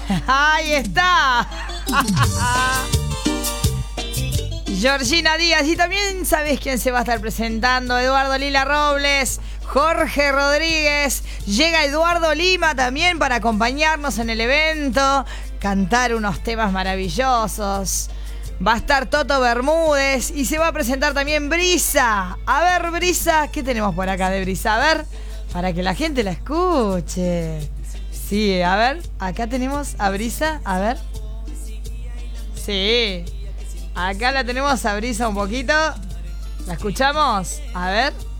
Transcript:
Ahí está. Georgina Díaz. Y también sabés quién se va a estar presentando. Eduardo Lila Robles, Jorge Rodríguez. Llega Eduardo Lima también para acompañarnos en el evento, cantar unos temas maravillosos. Va a estar Toto Bermúdez y se va a presentar también Brisa. A ver, Brisa, ¿qué tenemos por acá de Brisa? A ver, para que la gente la escuche. Sí, a ver, acá tenemos a Brisa, a ver. Sí, acá la tenemos a Brisa un poquito. ¿La escuchamos? A ver.